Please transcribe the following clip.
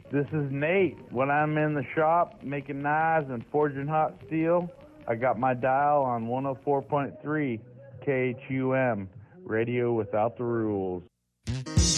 This is Nate. When I'm in the shop making knives and forging hot steel, I got my dial on 104.3 KHUM, radio without the rules.